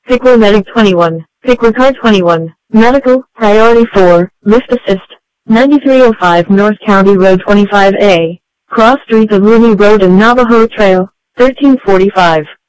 Pickler Medic 21, Pickler Car 21, Medical, Priority 4, Lift Assist, 9305 North County Road 25A, Cross Street of Looney Road and Navajo Trail, 1345.